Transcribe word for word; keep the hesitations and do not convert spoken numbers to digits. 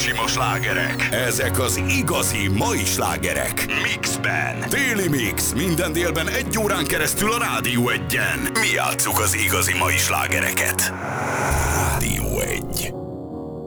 sima slágerek. Ezek az igazi mai slágerek. Mixben. Téli Mix. Minden délben egy órán keresztül a Rádió Egyen. Mi játsszuk az igazi mai slágereket. Rádió Egy.